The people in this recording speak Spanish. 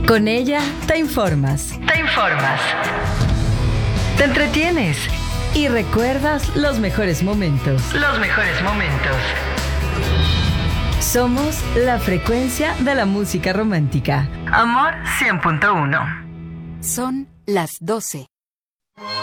Con ella te informas. Te entretienes y recuerdas los mejores momentos. Somos la frecuencia de la música romántica. Amor 100.1. Son las 12.